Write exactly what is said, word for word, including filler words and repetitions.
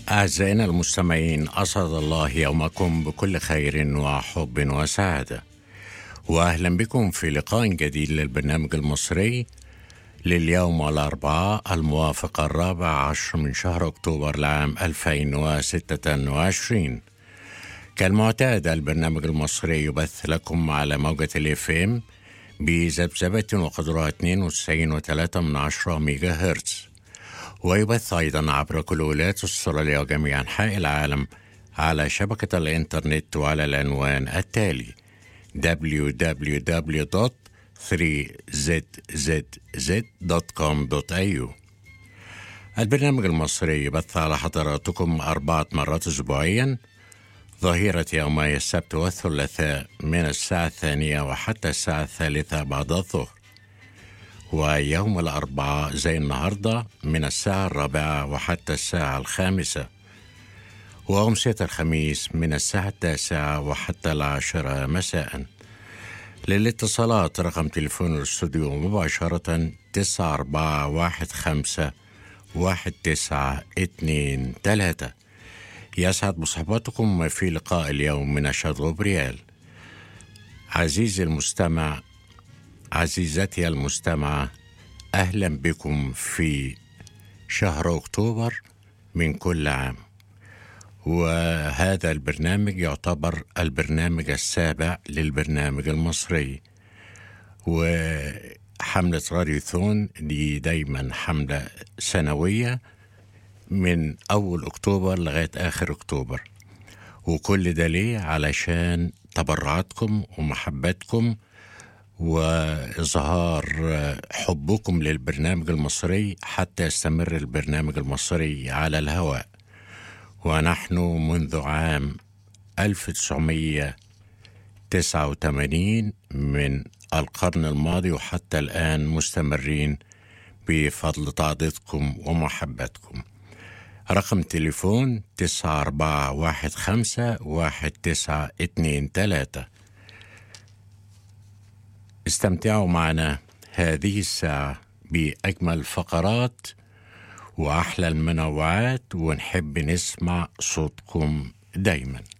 أعزائنا المستمعين، أسعد الله يومكم بكل خير وحب وسعادة، وأهلا بكم في لقاء جديد للبرنامج المصري لليوم الأربعاء الموافق الرابع عشر من شهر أكتوبر العام ألفين وستة وعشرين. كالمعتاد البرنامج المصري يبث لكم على موجة الاف ام بذبذبة وقدرها اثنين وتسعين فاصلة ثلاثة من عشرة ميجا هرتز، ويبث أيضا عبر كل ولايات استراليا وجميع أنحاء العالم على شبكة الإنترنت وعلى العنوان التالي دبليو دبليو دبليو دوت ثري زد زد زد دوت كوم دوت إيه يو. البرنامج المصري يبث على حضراتكم أربعة مرات أسبوعيا، ظهيرة يومي السبت والثلاثاء من الساعة الثانية وحتى الساعة الثالثة بعد الظهر، ويوم الأربعاء زي النهاردة من الساعة الرابعة وحتى الساعة الخامسة، وأمسية الخميس من الساعة التاسعة وحتى العاشرة مساء. للاتصالات رقم تليفون الاستوديو مباشرة تسعة أربعة واحد خمسة واحد تسعة اتنين تلاتة. يسعد مصاحبتكم في لقاء اليوم من أشهد غبريال. عزيزي المستمع، عزيزتي المستمعة، أهلا بكم في شهر أكتوبر من كل عام، وهذا البرنامج يعتبر البرنامج السابع للبرنامج المصري، وحملة راديوثون دي دايما حملة سنوية من أول أكتوبر لغاية آخر أكتوبر، وكل ده ليه؟ علشان تبرعاتكم ومحبتكم وإظهار حبكم للبرنامج المصري حتى يستمر البرنامج المصري على الهواء. ونحن منذ عام ألف وتسعمائة وتسعة وثمانين من القرن الماضي وحتى الآن مستمرين بفضل تعضيدكم ومحبتكم. رقم تليفون تسعة أربعة واحد خمسة واحد تسعة اتنين تلاتة. استمتعوا معنا هذه الساعة بأجمل فقرات وأحلى المنوعات، ونحب نسمع صوتكم دايما.